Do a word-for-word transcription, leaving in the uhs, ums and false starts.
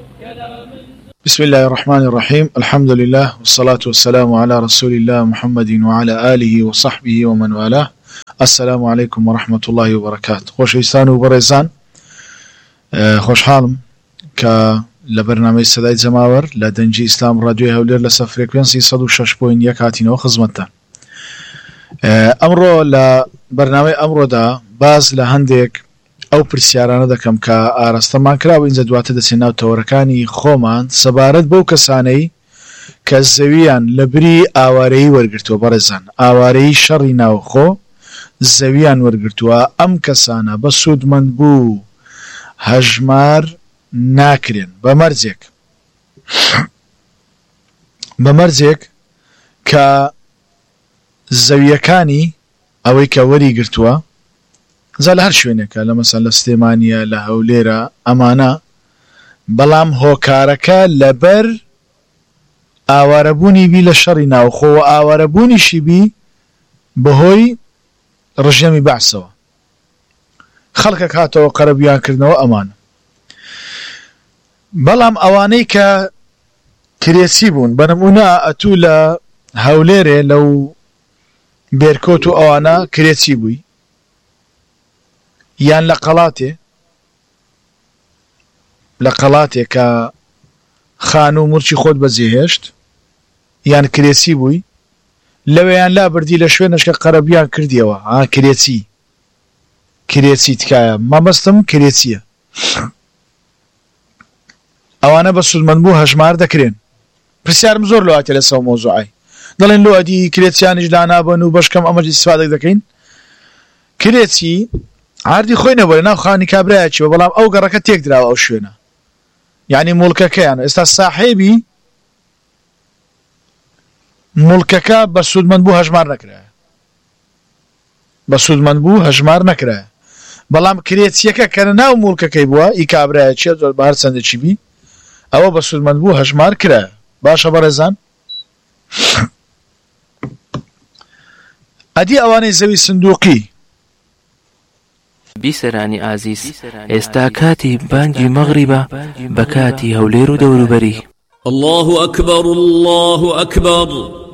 بسم الله الرحمن الرحيم الحمد لله والصلاة والسلام على رسول الله محمد وعلى آله وصحبه ومن والاه. السلام عليكم ورحمة الله وبركاته. خوش إستان وبرزان خوش حالم كلبرنامج سداي زماور لدنجي إسلام راديو هولير لسفريكونسي صد وشش بوين يك هاتينو خدمتان. أمرو لبرنامج أمرو دا باز لهندك ئەو پرسیارانە دەکەم کە ئاراستەمان کراوە ئینجا دواتە دەچێت ناو تەوەرەکانی خۆمان سەبارەت بەو کەسانەی کە زەویان لە بری ئاوارەیی وەرگرتووە. بەڕێزان، ئاوارەیی شەڕی ناوخۆ زەویان وەرگرتووە، ئەم کەسانە بە سوودمەند بوو هەژمار ناکرێن بە مەرجێک بە مەرجێک کە زەویەکانی ئەوەی کە وەری گرتووە زال هەر شوێنێکە لە مەسەن لە سلێمانیە لە هەولێرە ئەمانە، بەڵام هۆکارەکە لەبەر ئاوارەبوونی بی لە شەڕی ناوخۆوە ئاوارەبوونیشی بی بەهۆی ڕژێمی بەعسەوە خەڵکێک هاتەوە قەرەبیانکردنەوە ئەمانە. بەڵام ئەوانەی کە کرێسی بوون بەنمونە ئەتوو لە هەولێرێ لەو بێرکۆت و ئەوانە کرێسی بووی یان لە قەڵاتێ لە قەڵاتێ کە خان و مورچی خۆت بەجێهێشت یان کرێسی بووی لەوەیان لا بردی لە شوێنش کە قەرەبیان کردیەوە ها کرێسی کرێسی تکایە مەبەستم کرێچیە. ئەوانە بە سوودمەند بوو هەژمار دەکرێن. پرسیارم زۆر لەواتێ لەسەر مۆزوعی دەڵێن لۆ ئەدی کرێچیانیش دانابن و بەشکەم ئەمەش ئیستیفادە دەکەین. کرێچی عادی خۆی نەبووە ناو خانی کابرایەکیوە، بەڵام ئەو گەڕەکە تێک دراوە ئەو شوێنە، یعنی موڵکەکەیان ئێستا ساحێبی موڵکەکە بە سوودمەند بوو هەژمار نەکرایە بە سوودمەند بوو هەژمار نەکرایە بەڵام کرێچیەکە کە ناو موڵکەکەی بووە ئی کابرایەکیە بە هەر چەندێکی بی ئەوە بە سوودمەند بوو هەژمار کرایە. باشە بەڕێزان، ئەدی ئەوانەی زەوی سندوقی بیسەرانی ئازیز، ئێستا کاتی بانگی مەغریبە بە کاتی هەولێر و دەوروبەری. الله أكبر الله أكبر.